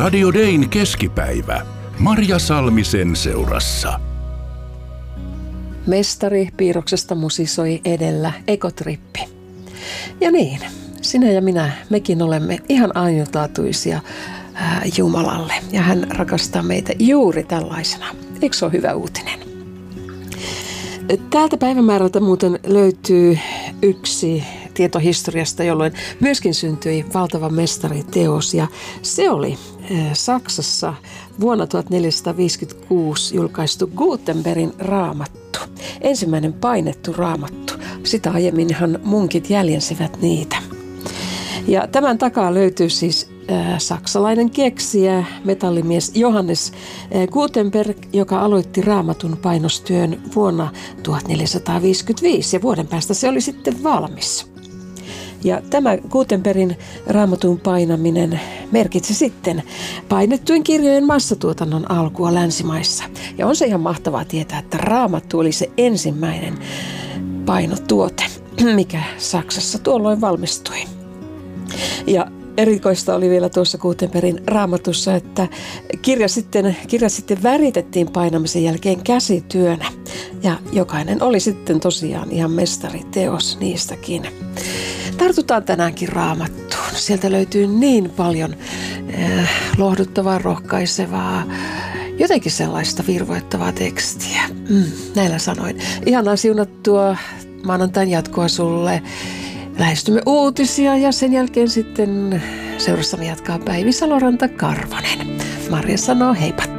Radio Dayn keskipäivä. Marja Salmisen seurassa. Mestari piirroksesta musisoi edellä Ekotrippi. Ja niin, sinä ja minä, mekin olemme ihan ainutlaatuisia Jumalalle. Ja hän rakastaa meitä juuri tällaisena. Eikö se ole hyvä uutinen? Täältä päivämäärältä muuten löytyy yksi tieto historiasta, jolloin myöskin syntyi valtava mestariteos. Ja se oli Saksassa vuonna 1456 julkaistu Gutenbergin raamattu. Ensimmäinen painettu raamattu. Sitä aiemminhan munkit jäljensivät niitä. Ja tämän takaa löytyy siis saksalainen keksijä, metallimies Johannes Gutenberg, joka aloitti raamatun painostyön vuonna 1455 ja vuoden päästä se oli sitten valmis. Ja tämä Gutenbergin raamatun painaminen merkitsi sitten painettujen kirjojen massatuotannon alkua länsimaissa. Ja on se ihan mahtavaa tietää, että raamattu oli se ensimmäinen painotuote, mikä Saksassa tuolloin valmistui. Ja erikoista oli vielä tuossa Gutenbergin raamatussa, että kirja sitten väritettiin painamisen jälkeen käsityönä. Ja jokainen oli sitten tosiaan ihan mestariteos niistäkin. Tartutaan tänäänkin raamattuun. Sieltä löytyy niin paljon lohduttavaa, rohkaisevaa, jotenkin sellaista virvoittavaa tekstiä. Näillä sanoin. Ihanaa siunattua maanantain jatkoa sulle. Lähestymme uutisia ja sen jälkeen sitten seurassamme jatkaa Päivi Saloranta Karvonen. Marja sanoo heippa.